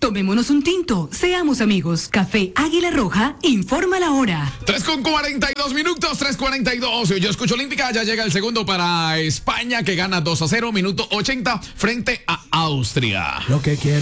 Tomémonos un tinto, seamos amigos. Café Águila Roja, informa la hora. 3:42, 3:42. Yo escucho Olímpica, ya llega el segundo para España que gana 2-0, minuto 80 frente a Austria. Lo que quiero